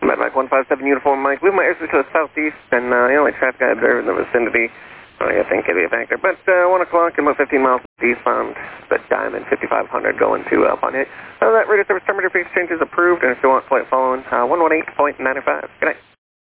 Mike 157 Uniform Mike. We might airspeed to the southeast, and the only traffic I observed in the vicinity, I think it'll be a factor. But 1 o'clock and about 15 miles eastbound, the Diamond 5500 going to Pond Hit. That radio service terminator exchange is approved, and if you want flight following 118.95. Good night.